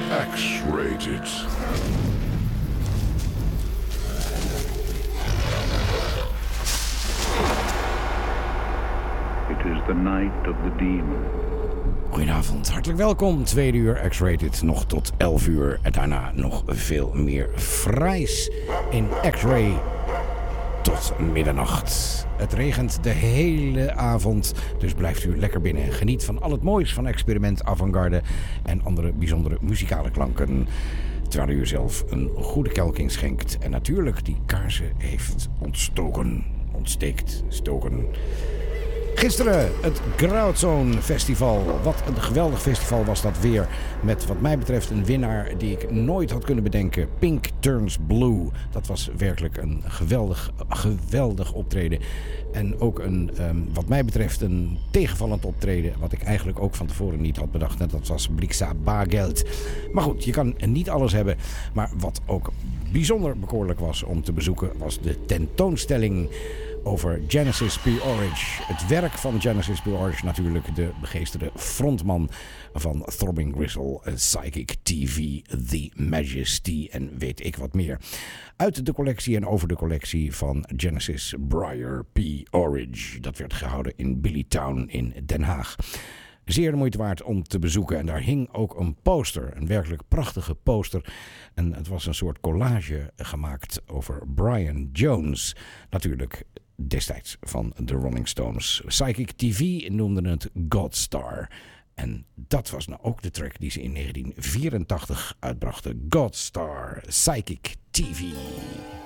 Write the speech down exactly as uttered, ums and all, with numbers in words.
X-Rated. It is the night of the demon. Goedenavond, hartelijk welkom. Tweede uur X-Rated, nog tot elf uur. En daarna nog veel meer fraais in X-Ray tot middernacht. Het regent de hele avond, dus blijft u lekker binnen en geniet van al het moois van experiment, avant-garde en andere bijzondere muzikale klanken. Terwijl u zelf een goede kelking schenkt en natuurlijk die kaarsen heeft ontstoken, ontsteekt, stoken. Gisteren het Grautzone Festival. Wat een geweldig festival was dat weer. Met wat mij betreft een winnaar die ik nooit had kunnen bedenken. Pink Turns Blue. Dat was werkelijk een geweldig, geweldig optreden. En ook een, um, wat mij betreft, een tegenvallend optreden. Wat ik eigenlijk ook van tevoren niet had bedacht. En dat was Blixa Bargeld. Maar goed, je kan niet alles hebben. Maar wat ook bijzonder bekoorlijk was om te bezoeken, was de tentoonstelling over Genesis P. Orridge. Het werk van Genesis P. Orridge natuurlijk, de begeesterde frontman van Throbbing Gristle, Psychic T V, The Majesty en weet ik wat meer. Uit de collectie en over de collectie van Genesis Briar P. Orridge. Dat werd gehouden in Billytown in Den Haag. Zeer de moeite waard om te bezoeken. En daar hing ook een poster. Een werkelijk prachtige poster. En het was een soort collage gemaakt over Brian Jones. Natuurlijk destijds van de Rolling Stones. Psychic T V noemde het Godstar. En dat was nou ook de track die ze in negentien vierentachtig uitbrachten. Godstar, Psychic T V.